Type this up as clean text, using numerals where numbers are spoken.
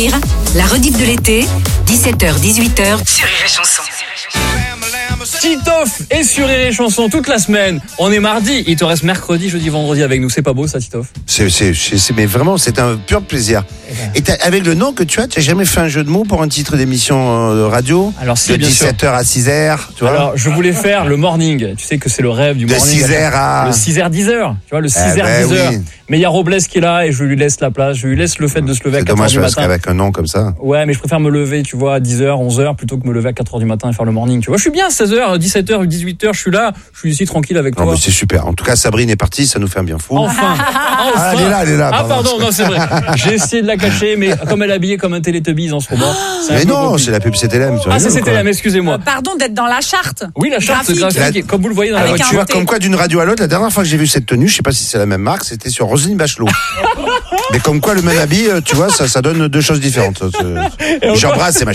La rediff de l'été, 17h-18h sur Rire et Chanson. Titoff est sur Rire et Chanson toute la semaine. On est mardi, il te reste mercredi, jeudi, vendredi avec nous. C'est pas beau ça, Titoff? Mais vraiment, c'est un pur plaisir. Et avec le nom que tu as jamais fait un jeu de mots pour un titre d'émission de radio? Alors si, de bien 17h à 6h, tu vois? Alors, je voulais faire le morning. Tu sais que c'est le rêve du de morning. 6h à... Le 6h, 10h. Tu vois, le 6h, 10h. Oui. Mais il y a Robles qui est là et je lui laisse la place. Je lui laisse le fait de se lever à 4h dommage du parce matin. qu'avec un nom comme ça. Ouais, mais je préfère me lever, tu vois, à 10h, 11h, plutôt que me lever à 4h du matin et faire le morning. Tu vois, je suis bien à 16h, 17h, 18h, je suis là. Je suis ici tranquille avec toi. Non, mais c'est super. En tout cas, Sabrine est partie, ça nous fait un bien fou. Enfin. Ah, elle est là. Ah, pardon, non, c'est vrai. J'ai essayé de la cacher, mais comme elle est habillée comme un Teletubbies en ce moment. Mais non, c'est la pub CTLM. Ah, c'est CTLM, excusez-moi. Pardon d'être dans la charte. Oui, la charte graphique, comme vous le voyez dans la Avec Tu voiture. vois, comme quoi d'une radio à l'autre, la dernière fois que j'ai vu cette tenue, je sais pas si c'est la même marque, c'était sur Roselyne Bachelot. Mais comme quoi le même habit, tu vois, ça donne deux choses différentes. J'embrasse, c'est ma